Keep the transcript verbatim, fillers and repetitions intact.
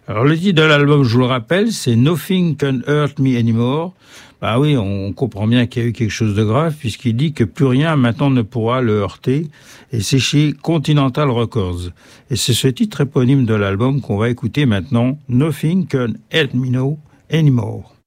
Alors le titre de l'album, je vous le rappelle, c'est Nothing Can Hurt Me Anymore. Bah oui, on comprend bien qu'il y a eu quelque chose de grave puisqu'il dit que plus rien maintenant ne pourra le heurter, et c'est chez Continental Records. Et c'est ce titre éponyme de l'album qu'on va écouter maintenant, Nothing Can Hurt Me No Anymore.